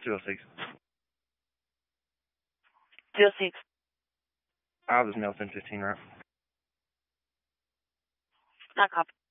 206. 206. I was mail 1015, right? Not copy.